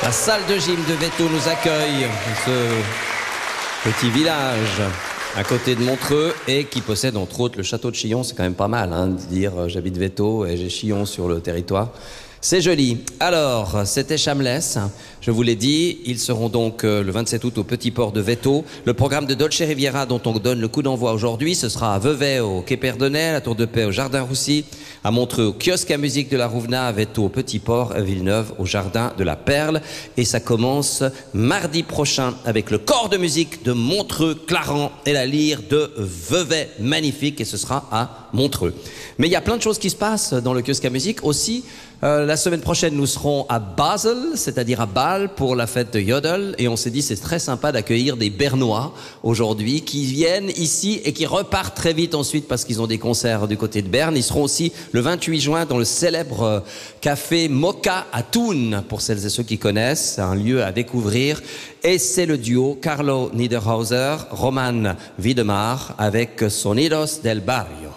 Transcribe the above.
La salle de gym de Veto nous accueille, ce petit village à côté de Montreux et qui possède entre autres le château de Chillon. C'est quand même pas mal hein, de dire j'habite Veto et j'ai Chillon sur le territoire. C'est joli. Alors, c'était Shameless, je vous l'ai dit, ils seront donc le 27 août au Petit Port de Veto. Le programme de Dolce Riviera dont on donne le coup d'envoi aujourd'hui, ce sera à Vevey au Quai Perdonnet, à la Tour de Paix au Jardin Roussy, à Montreux au Kiosque à musique de la Rouvenat, à Veto au Petit Port, à Villeneuve au Jardin de la Perle. Et ça commence mardi prochain avec le corps de musique de Montreux, Clarens et la lyre de Vevey. Magnifique, et ce sera à Montreux. Mais il y a plein de choses qui se passent dans le Kiosque à musique aussi. La semaine prochaine, nous serons à Basel, c'est-à-dire à Bâle, pour la fête de Yodel. Et on s'est dit, c'est très sympa d'accueillir des Bernois aujourd'hui qui viennent ici et qui repartent très vite ensuite parce qu'ils ont des concerts du côté de Berne. Ils seront aussi le 28 juin dans le célèbre café Mocha à Thun, pour celles et ceux qui connaissent. C'est un lieu à découvrir. Et c'est le duo Carlo Niederhauser, Roman Wiedemar avec Sonidos del Barrio.